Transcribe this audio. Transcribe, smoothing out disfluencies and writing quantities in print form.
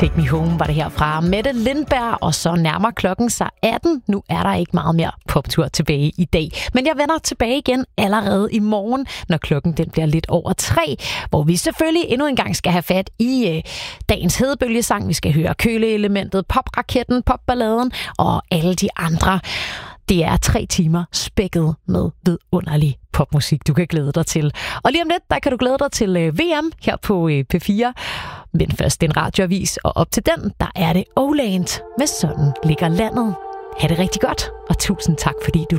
Take Me Home var det her fra Mette Lindberg, og så nærmer klokken sig 18. Nu er der ikke meget mere poptur tilbage i dag. Men jeg vender tilbage igen allerede i morgen, når klokken den bliver lidt over 3, hvor vi selvfølgelig endnu en gang skal have fat i dagens hedebølgesang. Vi skal høre køleelementet, popraketten, popballaden og alle de andre. Det er 3 timer spækket med vidunderlig popmusik, du kan glæde dig til. Og lige om lidt, der kan du glæde dig til VM her på P4. Men først en radioavis, og op til den, der er det Oland med Sådan ligger landet. Ha' det rigtig godt, og tusind tak, fordi du